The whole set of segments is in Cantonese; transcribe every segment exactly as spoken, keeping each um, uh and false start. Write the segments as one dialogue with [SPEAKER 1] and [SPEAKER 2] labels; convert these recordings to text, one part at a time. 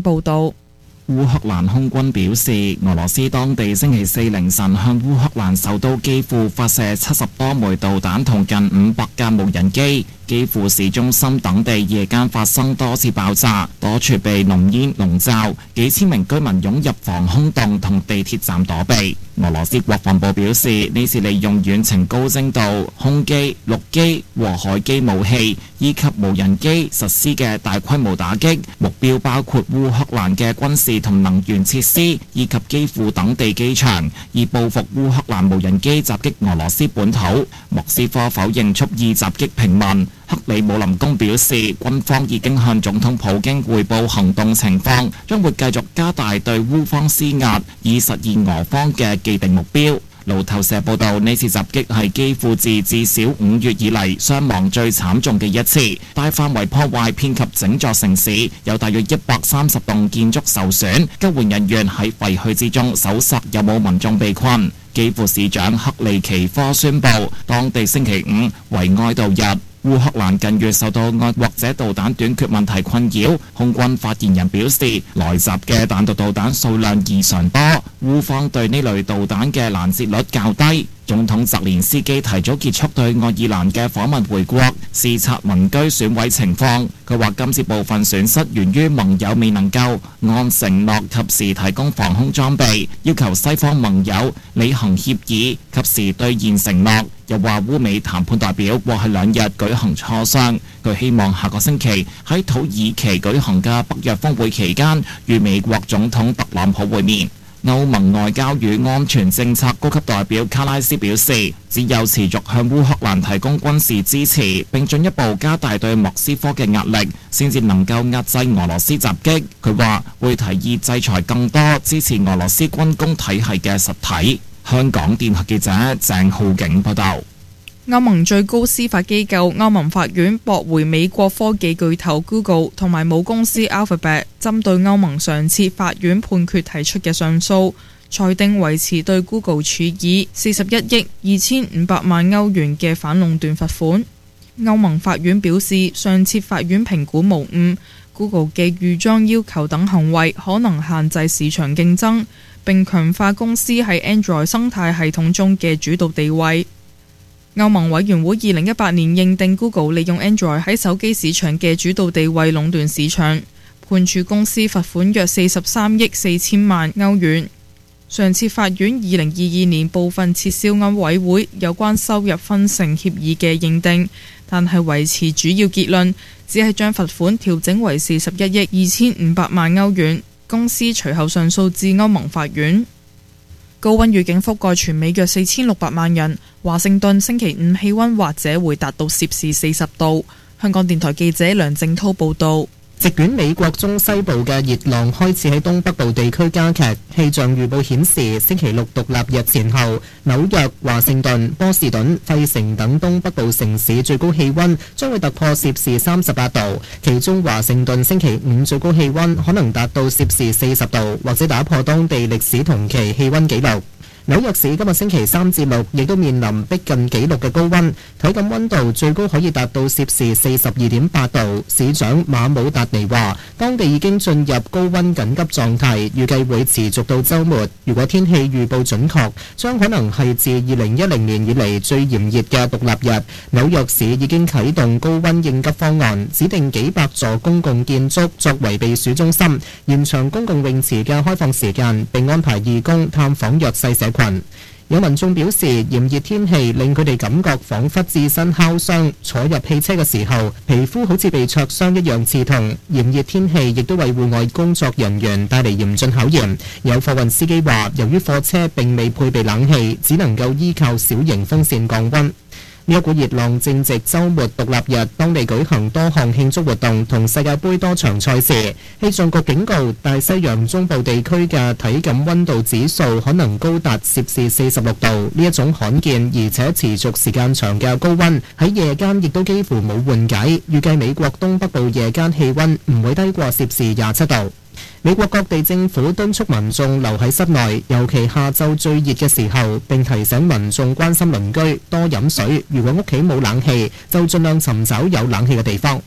[SPEAKER 1] 報導。
[SPEAKER 2] 烏克蘭空軍表示，俄羅斯當地星期四凌晨向烏克蘭首都基輔發射七十多枚導彈同近五百架無人機。基輔市中心等地夜間發生多次爆炸，多處被濃煙籠罩，幾千名居民湧入防空洞同地鐵站躲避。俄羅斯國防部表示，呢次利用遠程高精度空機、陸機和海基武器以及無人機實施嘅大規模打擊，目標包括烏克蘭嘅軍事同能源設施以及基輔等地機場，以報復烏克蘭無人機襲擊俄羅斯本土。莫斯科否認蓄意襲擊平民。克里姆林宮表示，軍方已經向總統普京匯報行動情況，將會繼續加大對烏方施壓，以實現俄方嘅既定目標。路透社報道，呢次襲擊係基輔自至少五月以嚟傷亡最慘重嘅一次，大範圍破壞遍及整座城市，有大約一百三十棟建築受損。救援人員喺廢墟之中搜索有冇民眾被困。基輔市長克利奇科宣布，當地星期五為哀悼日。烏克蘭近月受到愛國者導彈短缺問題困擾，空軍發言人表示，來襲嘅彈道導彈數量異常多，烏方對呢類導彈嘅攔截率較低。總統澤連斯基提早結束對愛爾蘭嘅訪問回國，視察民居損毀情況。佢話今次部分損失源於盟友未能夠按承諾及時提供防空裝備，要求西方盟友履行協議，及時兌現承諾。又話烏美談判代表過去兩日舉行磋商，佢希望下個星期喺土耳其舉行嘅北約峰會期間，與美國總統特朗普會面。歐盟外交與安全政策高級代表卡拉斯表示，只有持續向烏克蘭提供軍事支持，並進一步加大對莫斯科嘅壓力，先至能夠壓制俄羅斯襲擊。佢話會提議制裁更多支持俄羅斯軍工體系嘅實體。香港電台記者鄭浩景報道。
[SPEAKER 1] 歐盟最高司法機構歐盟法院駁回美國科技巨頭 Google 同埋母公司 Alphabet 針對歐盟上次法院判決提出嘅上訴，裁定維持對 Google 處以四十一億二千五百萬歐元嘅反壟斷罰款。歐盟法院表示，上次法院評估無誤， Google 嘅預裝要求等行為可能限制市場競爭，並強化公司喺 Android 生態系統中嘅主導地位。歐盟委員會二零一八年認定 Google 利用 Android 喺手機市場嘅主導地位壟斷市場，判處公司罰款約四十三億四千萬歐元。上次法院二零二二年部分撤銷歐委會有關收入分成協議嘅認定，但係維持主要結論，只係將罰款調整為四十一億二千五百萬歐元。公司隨後上訴至歐盟法院。高溫預警覆蓋全美約四千六百萬人，華盛頓星期五氣溫或者會達到攝氏四十度。香港電台記者梁正滔報導。
[SPEAKER 3] 席捲美國中西部嘅熱浪開始喺東北部地區加劇，氣象預報顯示，星期六獨立日前後，紐約、華盛頓、波士頓、費城等東北部城市最高氣溫將會突破攝氏三十八度，其中華盛頓星期五最高氣溫可能達到攝氏四十度，或者打破當地歷史同期氣溫紀錄。紐約市今日星期三至六亦都面臨逼近紀錄嘅高溫，體感溫度最高可以達到攝氏四十二點八度。市長馬姆達尼話，當地已經進入高溫緊急狀態，預計會持續到週末。如果天氣預報準確，將可能係自二零一零年以嚟最炎熱嘅獨立日。紐約市已經啟動高溫應急方案，指定幾百座公共建築作為避暑中心，延長公共泳池嘅開放時間，並安排義工探訪弱勢社群。有民眾表示，炎熱天氣令佢哋感覺彷彿置身烤箱，坐入汽車嘅時候，皮膚好似被灼傷一樣刺痛。炎熱天氣亦都為戶外工作人員帶嚟嚴峻考驗。有貨運司機話，由於貨車並未配備冷氣，只能夠依靠小型風扇降溫。呢一股熱浪正值週末獨立日，當地舉行多項慶祝活動同世界盃多場賽事。氣象局警告，大西洋中部地區嘅體感溫度指數可能高達攝氏四十六度。呢一種罕見而且持續時間長嘅高溫，喺夜間亦都幾乎冇緩解。預計美國東北部夜間氣溫唔會低過攝氏廿七度。美國各地政府敦促民眾留喺室內，尤其下晝最熱嘅時候，並提醒民眾關心鄰居，多飲水。如果屋企冇冷氣，就盡量尋找有冷氣嘅地方。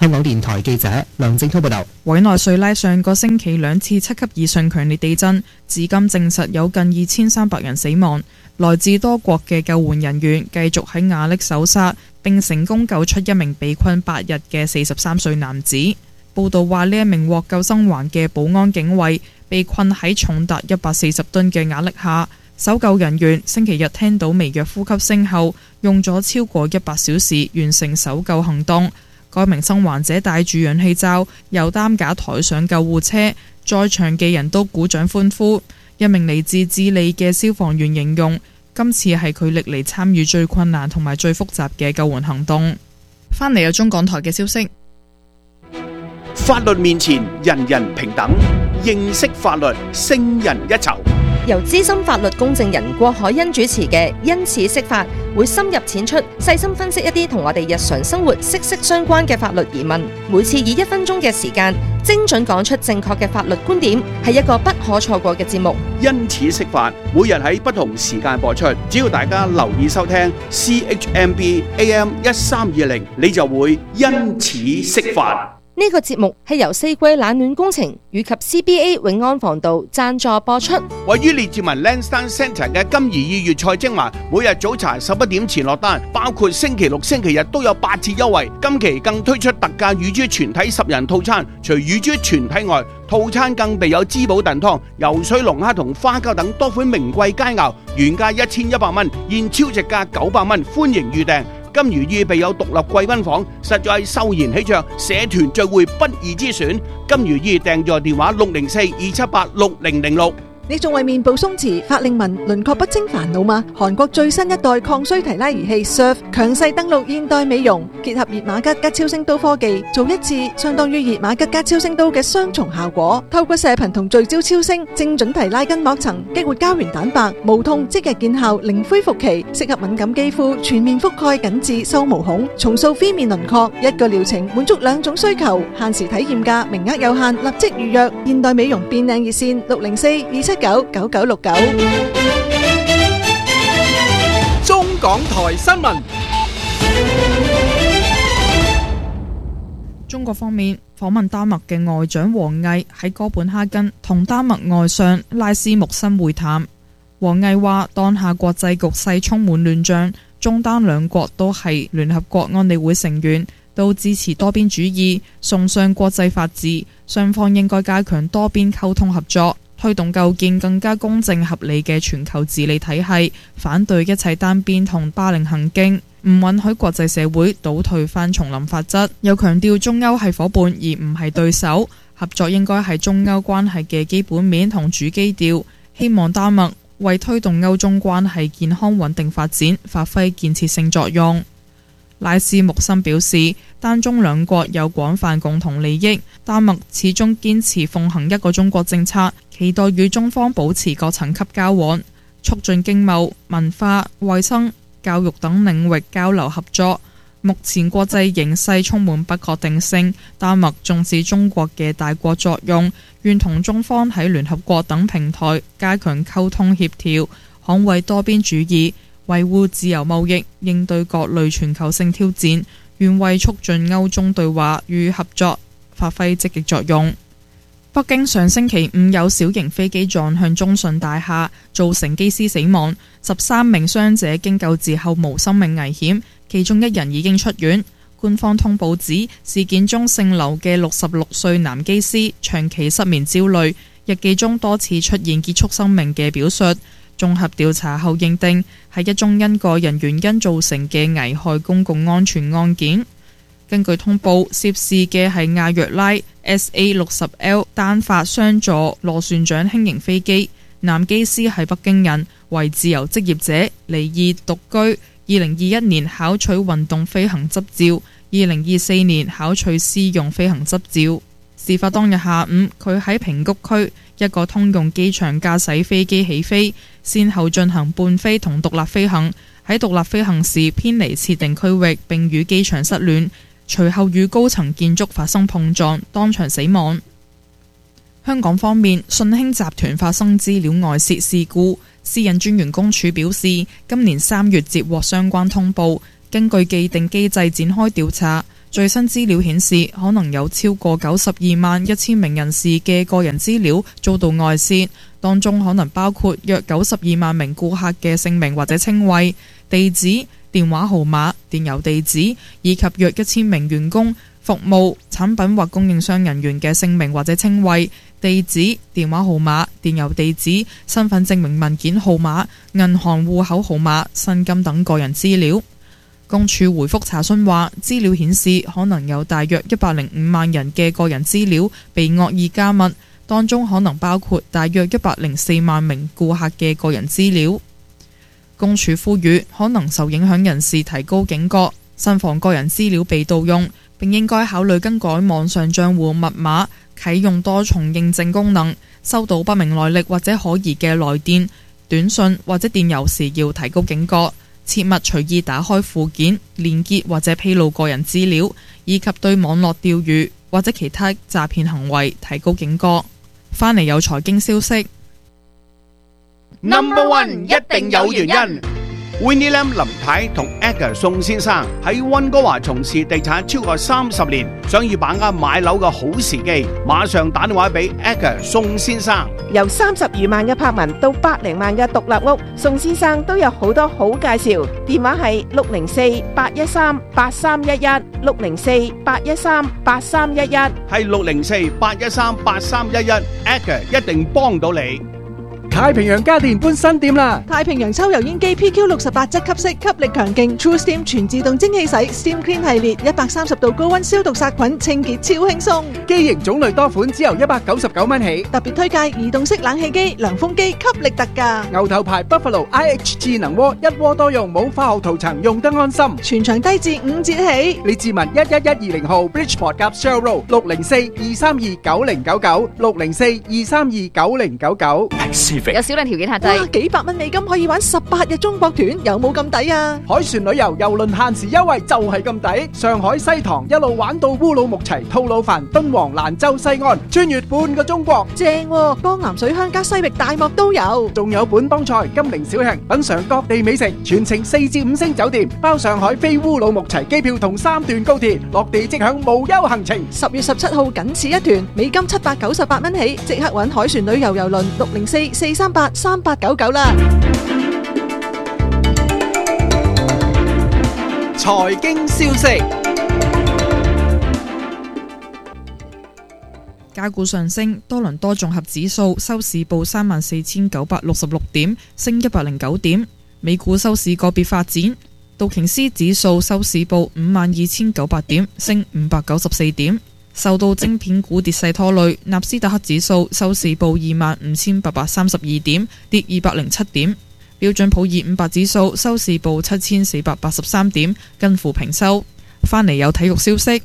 [SPEAKER 3] 香港電台記者梁正滔報道。
[SPEAKER 1] 委內瑞拉上個星期兩次七級以上強烈地震，至今證實有近二千三百人死亡。來自多國嘅救援人員繼續喺瓦礫搜殺，並成功救出一名被困八日嘅四十三歲男子。報道話呢一名獲救生還嘅保安警衛被困喺重達一百四十噸嘅瓦礫下。搜救人員星期日聽到微弱呼吸聲後，用咗超過一百小時完成搜救行動。該名生還者戴住氧氣罩，由擔架抬上救護車，在場嘅人都鼓掌歡呼。一名嚟自智利嘅消防員形容，今次係佢歷嚟參與最困難同埋最複雜嘅救援行動。返嚟有中港台嘅消息。
[SPEAKER 4] 法律面前人人平等，認識法律勝人一籌。
[SPEAKER 5] 由資深法律公證人郭海欣主持嘅《因此釋法》，會深入淺出，細心分析一啲同我哋日常生活息息相關嘅法律疑問。每次以一分鐘嘅時間，精準講出正確嘅法律觀點，係一個不可錯過嘅節目。
[SPEAKER 4] 因此釋法，每日喺不同時間播出，只要大家留意收聽 C H M B A M 一三二零，你就會因此釋法。
[SPEAKER 5] 呢個節目係由四季冷暖工程以及 C B A 永安防盜贊助播出。
[SPEAKER 4] 位於列治文 Lansdowne Centre 嘅金怡意粵菜精華，每日早茶十一點前落單，包括星期六、星期日都有八折優惠。今期更推出特價乳豬全體十人套餐，除乳豬全體外，套餐更備有滋補燉湯、游水龍蝦同花膠等多款名貴佳肴，原價一千一百蚊，現超值價九百蚊，歡迎預訂。金如意備有獨立貴賓房，實在係秀賢喜鵲，社團聚會不二之選。金如意訂座電話六零四二七八六零零六。
[SPEAKER 6] 你仲為面部鬆弛、法令紋、輪廓不清煩惱嗎？韓國最新一代抗衰提拉儀器 S U R F 強勢登陸現代美容，結合熱瑪吉加超聲刀科技，做一次相當於熱瑪吉加超聲刀嘅雙重效果。透過射頻同聚焦超聲，精準提拉筋膜層，激活膠原蛋白，無痛即日見效，零恢復期，適合敏感肌膚，全面覆蓋緊致收毛孔，重塑非面輪廓。一個療程滿足兩種需求，限時體驗價，名額有限，立即預約。現代美容變靚熱線六零四二七九九九六九。
[SPEAKER 4] 中港台新聞。
[SPEAKER 1] 中國方面訪問丹麥嘅外長王毅喺哥本哈根同丹麥外相拉斯穆森會談。王毅話：當下國際局勢充滿亂象，中丹兩國都係聯合國安理會成員，都支持多邊主義，崇尚國際法治，雙方應該加強多邊溝通合作，推動構建更加公正合理嘅全球治理體系，反對一切單邊同霸凌行徑，唔允許國際社會倒退翻叢林法則。又強調中歐係夥伴而唔係對手，合作應該係中歐關係嘅基本面同主基調。希望丹麥為推動歐中關係健康穩定發展發揮建設性作用。拉斯穆森表示，丹中兩國有廣泛共同利益，丹麥始終堅持奉行一個中國政策，期待與中方保持各層級交往，促進經貿、文化、衛生、教育等領域交流合作。目前國際形勢充滿不確定性，丹麥重視中國嘅大國作用，願同中方喺聯合國等平台加強溝通協調，捍衛多邊主義，維護自由貿易，應對各類全球性挑戰，願為促進歐中對話與合作發揮積極作用。北京上星期五有小型飛機撞向中信大廈，造成機師死亡，十三名傷者經救治後無生命危險，其中一人已經出院。官方通報指，事件中姓劉嘅六十六歲男機師長期失眠焦慮，日記中多次出現結束生命嘅表述。綜合調查後認定係一宗因個人原因造成嘅危害公共安全案件。根據通報，涉事嘅係亞約拉 S A 六十 L 單發雙座螺旋槳輕型飛機，男機師係北京人，為自由職業者，離異獨居。二零二一年考取運動飛行執照，二零二四年考取私用飛行執照。事發當日下午，佢喺平谷區一個通用機場駕駛飛機起飛，先後進行伴飛同獨立飛行。喺獨立飛行時偏離設定區域，並與機場失聯，隨後與高層建築發生碰撞，當場死亡。香港方面，信興集團發生資料外泄事故，私隱專員公署表示，今年三月接獲相關通報，根據既定機制展開調查。 最新資料顯示，可能有超過九十二萬一千名人士嘅個人資料遭到外泄，當中可能包括約九十二萬名顧客嘅姓名或者稱謂、地址、電話號碼、電郵地址，以及約一千名員工、服務、產品或供應商人員嘅姓名或者稱謂、地址、電話號碼、電郵地址、身份證明文件號碼、銀行戶口號碼、薪金等個人資料。公署回覆查詢話，資料顯示可能有大約一百零五萬人嘅個人資料被惡意加密，當中可能包括大約一百零四萬名顧客嘅個人資料。公署呼籲可能受影響人士提高警覺，慎防個人資料被盜用，並應該考慮更改網上賬戶密碼，啟用多重認證功能。收到不明來歷或者可疑嘅來電、短信或者電郵時，要提高警覺，切勿隨意打開附件、連結或者披露個人資料，以及對網絡釣魚或者其他詐騙行為提高警覺。返嚟有財經消息。
[SPEAKER 4] Number One 一定有原因。Winnie Lam 林太同 Edgar 宋先生喺溫哥華從事地產超過三十年，想要把握買樓嘅好時機，馬上打電話俾 Edgar 宋先生。
[SPEAKER 7] 由三十餘萬嘅柏文到百零萬嘅獨立屋，宋先生都有好多好介紹。電話係六零四八一三八三一一，六零四八一三八三一一，
[SPEAKER 4] 係六零四八一三八三一一 ，Edgar 一定幫到你。
[SPEAKER 8] 太平洋家電搬新店啦！
[SPEAKER 6] 太平洋抽油煙機 P Q 六十八質吸式，吸力強勁 ，True Steam 全自動蒸汽洗 ，Steam Clean 系列一百三十度高溫消毒殺菌，清潔超輕鬆。
[SPEAKER 8] 機型種類多款，只由一百九十九蚊起。
[SPEAKER 6] 特別推介移動式冷氣機、涼風機，吸力特價。
[SPEAKER 8] 牛頭牌 Buffalo I H 智能鍋，一鍋多用，冇化學塗層，用得安心。
[SPEAKER 6] 全場低至五折起。
[SPEAKER 8] 李志文一一一二零號 Bridgeport 夾 Shell Road 六零四二三二九零九九六零四二三二九零九九。
[SPEAKER 9] 有少量條件限制。
[SPEAKER 6] 哇，幾百蚊美金可以玩十八日中國團，有冇咁抵啊？
[SPEAKER 8] 海船旅遊郵輪限時優惠就係咁抵，上海西塘一路玩到烏魯木齊、吐魯番、敦煌、蘭州、西安，穿越半個中國，
[SPEAKER 6] 正喎！江南水鄉加西域大漠都有，
[SPEAKER 8] 仲有本幫菜、金陵小吃，品嘗各地美食，全程四至五星酒店，包上海飛烏魯木齊機票同三段高鐵，落地即享無憂行程。
[SPEAKER 6] 十月十七號僅此一團，美金七百九十八蚊起，即刻搵海船旅遊郵輪六零四四三八三八九九啦！
[SPEAKER 8] 財經消息，
[SPEAKER 1] 港股上升，多倫多綜合指數收市報三萬四千九百六十六點，升一百零九點。美股收市個別發展，道瓊斯指數收市報五萬二千九百點，升五百九十四點。受到晶片股跌勢拖累，納斯達克指數收市報二萬五千八百三十二點，跌二百零七點。標準普爾五百指數收市報七千四百八十三點，近乎平收。返嚟有體育消息。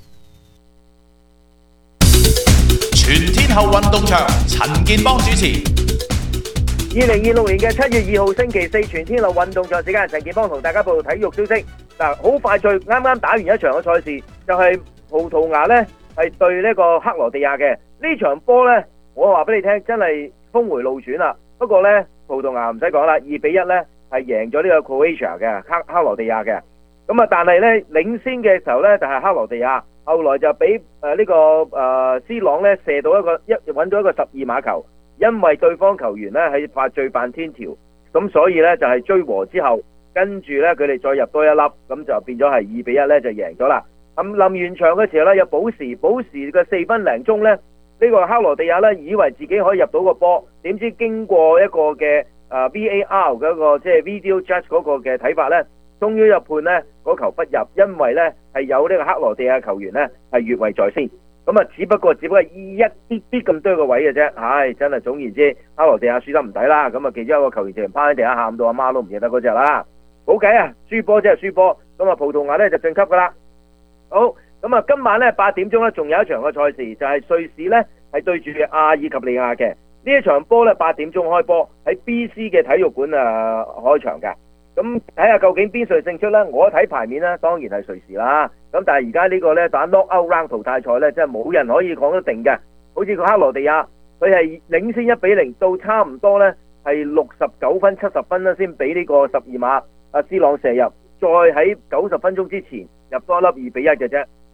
[SPEAKER 10] 全天候運動場，陳健邦主持。
[SPEAKER 11] 二零二六年嘅七月二號星期四，全天候運動場時間，陳健邦同大家報道體育消息。嗱，好快脆，啱啱打完一場嘅賽事，就係、是、葡萄牙呢係對呢個克羅地亞嘅呢場波呢，我話俾你聽，真係峰回路轉啦。不過呢，葡萄牙唔使講啦，二比一呢係贏咗呢個 Croatia 嘅克克羅地亞嘅。咁啊，但係呢，領先嘅時候呢，就係、是、克羅地亞，後來就俾誒呢個誒、呃、C 朗呢射到一個一揾到一個十二碼球，因為對方球員呢係犯罪犯天條，咁所以呢，就係、是、追和之後，跟住呢，佢哋再入多一粒，咁就變咗係二比一呢就贏咗啦。咁臨完場嘅時候咧，有補時，補時嘅四分零鐘咧，呢、這個克羅地亞咧以為自己可以入到個波，點知經過一個嘅誒 V A R 嗰個即係 Video Judge 嗰個嘅睇法咧，終於就判咧嗰球不入，因為咧係有呢個克羅地亞球員咧係越位在先，咁啊只不過只不過一啲啲咁多個位嘅啫，唉真係總言之，克羅地亞輸得唔抵啦，咁啊其中一個球員直情趴喺地下喊到阿媽都唔認得嗰隻啦，冇計啊，輸波即係輸波，咁啊葡萄牙咧就晉級噶啦。好，咁啊，今晚咧八點鐘咧，仲有一場嘅賽事，就係、是、瑞士咧係對住阿爾及利亞嘅呢一場波咧，八點鐘開波喺 B C 嘅體育館啊開場嘅。咁睇下究竟邊隊勝出咧？我睇牌面咧，當然係瑞士啦。咁但係而家呢個咧打 knockout round 淘汰賽咧，真係冇人可以講得定嘅。好似個克羅地亞，佢係領先一比零到差唔多咧係六十九分七十分啦，先俾呢個十二碼阿 C 朗射入。再喺九十分鐘之前入多一粒二比一嘅啫，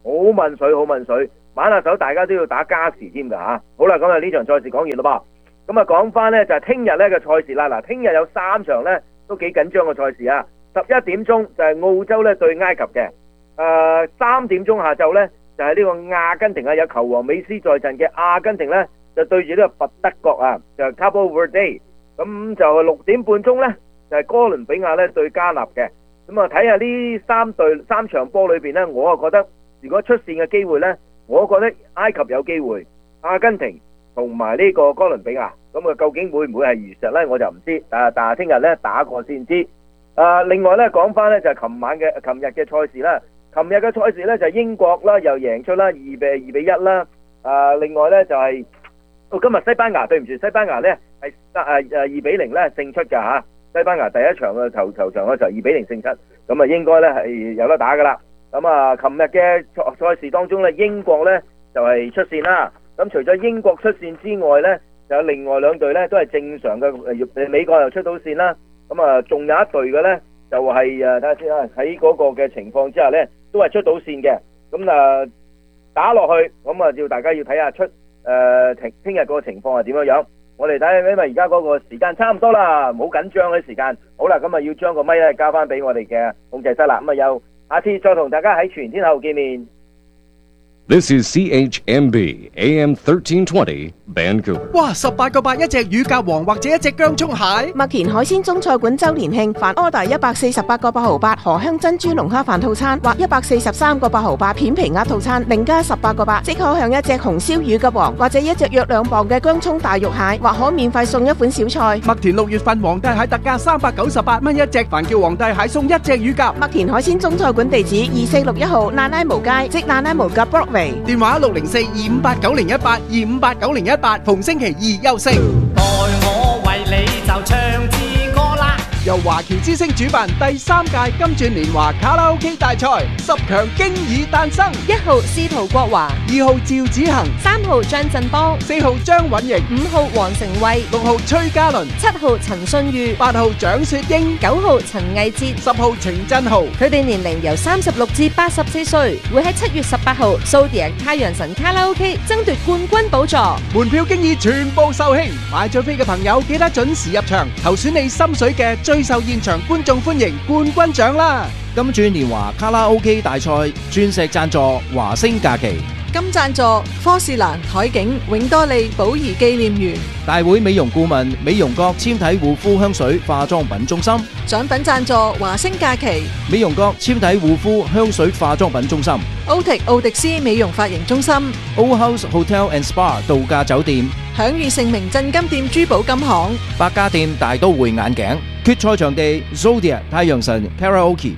[SPEAKER 11] 好問水，好問水，玩下手大家都要打加時添㗎嚇。好啦，咁啊呢場賽事講完啦噃，咁啊講翻呢就係聽日呢嘅賽事啦。嗱，聽日有三場呢都幾緊張嘅賽事啊。十一點鐘就係澳洲呢對埃及嘅，誒三點鐘下晝呢就係呢個阿根廷啊，有球王美斯在陣嘅阿根廷呢就對住呢個佛德國啊，就係 Cabo Verde。咁就六點半鐘呢就係哥倫比亞呢對加納嘅。咁啊睇下呢三隊三場波裏邊呢，我啊覺得如果出線嘅機會呢，我覺得埃及有機會，阿根廷同埋呢個哥倫比亞。咁啊究竟會唔會係如實呢？我就唔知。但係但係聽日呢打過先知。啊，另外呢講翻呢就係琴晚嘅琴日嘅賽事啦。琴日嘅賽事呢就係英國啦又贏出啦二比二比一啦。啊，另外呢就係哦今日西班牙對唔住西班牙呢係誒誒二比零呢勝出㗎嚇。西班牙第一場嘅頭頭場嘅時候二比零勝出，咁啊應該咧係有得打噶啦。咁啊，琴日嘅賽賽事當中咧，英國咧就係出線啦。咁除咗英國出線之外咧，就有另外兩隊咧都係正常嘅，誒美國又出到線啦。咁啊，仲有一隊嘅咧就係誒睇下先啦，喺嗰個嘅情況之下咧都係出到線嘅。咁啊打落去，咁啊要大家要睇下出誒聽聽日嗰個情況係點樣樣。我哋睇，因為而家嗰個時間差唔多啦，唔好緊張嘅時間。好啦，咁啊要將個咪咧交翻俾我哋嘅控制室啦。咁啊又下次再同大家喺全天候見面。
[SPEAKER 12] This is C H M B A M thirteen twenty Vancouver。
[SPEAKER 8] 哇！十八個八一隻乳鴿王或者一隻薑葱蟹。
[SPEAKER 7] 麥田海鮮中菜館周年慶，凡 order 一百四十八個八毫八荷香珍珠龍蝦飯套餐，或一百四十三個八毫八片皮鴨套餐，另加十八個八，即可享一隻紅燒乳鴿王或者一隻約兩磅嘅薑葱大肉蟹，或可免費送一款小菜。
[SPEAKER 8] 麥田六月份皇帝蟹特價三百九十八蚊一隻，凡叫皇帝蟹送一隻乳鴿。
[SPEAKER 7] 麥田海鮮中菜館地址二四六一號那拉無街，即那拉無嘅 Broadway。
[SPEAKER 8] 電話六零四二五八九零一八二五八九零一八，逢星期二休息。
[SPEAKER 13] 待我為你就唱支歌啦！
[SPEAKER 8] 由華僑之聲主辦第三屆金鑽年華卡拉 OK 大賽，十強經已誕生。
[SPEAKER 5] 一號司徒國華，
[SPEAKER 8] 二號趙子恒，
[SPEAKER 5] 三號張振邦，
[SPEAKER 8] 四號張允瑩，
[SPEAKER 5] 五號黃成慧，
[SPEAKER 8] 六號崔嘉倫，
[SPEAKER 5] 七號陳信裕，
[SPEAKER 8] 八號蔣雪英，
[SPEAKER 5] 九號陳藝哲，
[SPEAKER 8] 十號程振豪。
[SPEAKER 5] 佢哋年齡由三十六至八十四歲，會喺七月十八號蘇迪太陽神卡拉 OK 爭奪冠軍寶座。
[SPEAKER 8] 門票經已全部售罄，買咗飛嘅朋友記得準時入場，投選你心水嘅最受現場觀眾歡迎冠軍獎啦！
[SPEAKER 14] 金鑽年華卡拉 OK 大賽鑽石贊助華星假期，
[SPEAKER 6] 金贊助科士蘭海景永多利寶儀紀念園，
[SPEAKER 14] 大會美容顧問美容閣纖體護膚香水化妝品中心，
[SPEAKER 6] 獎品贊助華星假期
[SPEAKER 14] 美容閣纖體護膚香水化妝品中心，
[SPEAKER 6] 歐迪奧迪斯美容髮型中心
[SPEAKER 14] ，O House Hotel and Spa 度假酒店，
[SPEAKER 6] 享譽盛名鎮金店珠寶金行，
[SPEAKER 14] 百家店大都會眼鏡，決賽場地 Zodia 太陽神 Karaoke。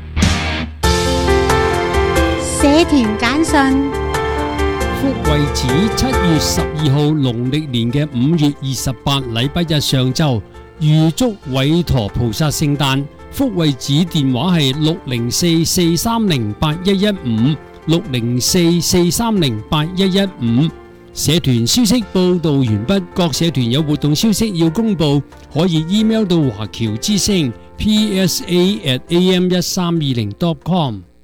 [SPEAKER 15] 社團簡訊。
[SPEAKER 16] 福惠寺七月十二號農曆年嘅五月二十八禮拜日上晝，預祝韋陀菩薩聖誕。福惠寺電話係六零四四三零八一一五，六零四四三零八一一五。社團消息報道完畢，各社團有活動消息要公佈，可以 email 到華僑之聲 P S A at A M 一三二零 dot com。